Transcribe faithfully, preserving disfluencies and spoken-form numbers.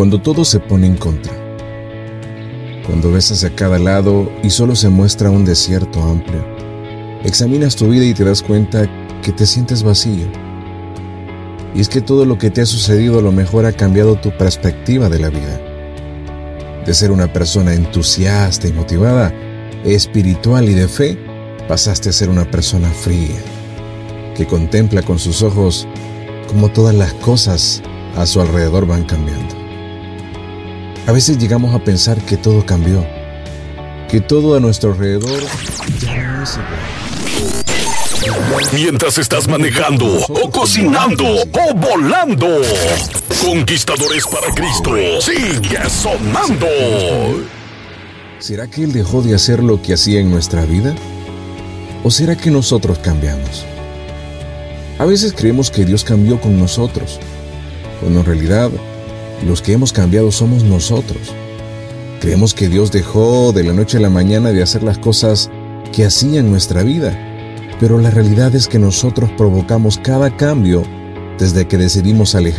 Cuando todo se pone en contra, cuando ves hacia cada lado y solo se muestra un desierto amplio, examinas tu vida y te das cuenta que te sientes vacío. Y es que todo lo que te ha sucedido a lo mejor ha cambiado tu perspectiva de la vida. De ser una persona entusiasta y motivada, espiritual y de fe, pasaste a ser una persona fría, que contempla con sus ojos cómo todas las cosas a su alrededor van cambiando. A veces llegamos a pensar que todo cambió, que todo a nuestro alrededor ya no es igual. Mientras estás manejando, o cocinando, o volando, Conquistadores para Cristo sigue sonando. ¿Será que Él dejó de hacer lo que hacía en nuestra vida? ¿O será que nosotros cambiamos? A veces creemos que Dios cambió con nosotros, cuando en realidad los que hemos cambiado somos nosotros. Creemos que Dios dejó de la noche a la mañana de hacer las cosas que hacía en nuestra vida, pero la realidad es que nosotros provocamos cada cambio desde que decidimos alejarnos